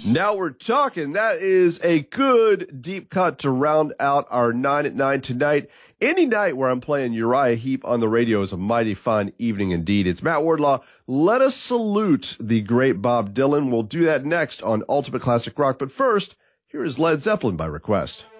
Now we're talking. That is a good deep cut to round out our 9 at 9 tonight. Any night where I'm playing Uriah Heep on the radio is a mighty fine evening indeed. It's Matt Wardlaw. Let us salute the great Bob Dylan. We'll do that next on Ultimate Classic Rock. But first, here is Led Zeppelin by request.